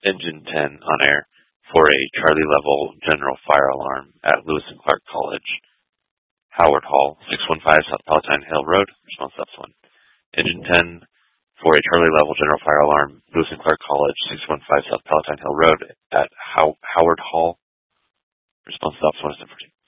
Engine 10 on air for a Charlie level general fire alarm at Lewis and Clark College, Howard Hall, 615 South Palatine Hill Road. Response steps 1. Engine 10 for a Charlie level general fire alarm, Lewis and Clark College, 615 South Palatine Hill Road at Howard Hall. Response stops 1 and 2.